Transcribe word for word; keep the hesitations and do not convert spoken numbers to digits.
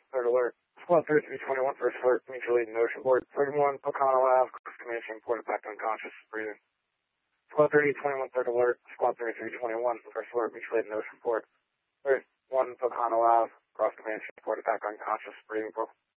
third alert. Squad thirty-three twenty-one, first alert, mutual aid in ocean port. thirty-one, Pocano Ave, commanding port attack unconscious, breathing. Squad thirty twenty-one, third alert. Squad thirty-three twenty-one, first alert, mutual aid in ocean port. thirty-one, Pocano Ave, cross command, port attack unconscious, breathing.